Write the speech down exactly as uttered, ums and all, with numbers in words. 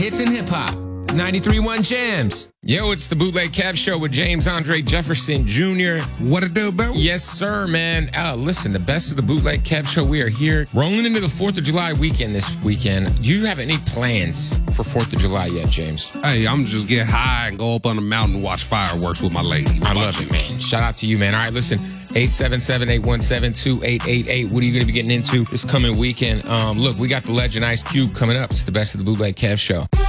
Hits and hip hop. ninety-three point one Jams. Yo, it's the Bootleg Kev Show with James Andre Jefferson Junior What it do, bro? Yes, sir, man. Uh, listen, the best of the Bootleg Kev Show. We are here rolling into the fourth of July weekend this weekend. Do you have any plans for fourth of July yet, James? Hey, I'm just get high and go up on the mountain and watch fireworks with my lady. What I about love you? it, man. Shout out to you, man. All right, listen, eight seven seven, eight one seven, two eight eight eight. What are you going to be getting into this coming weekend? Um, look, we got the legend Ice Cube coming up. It's the best of the Bootleg Kev Show.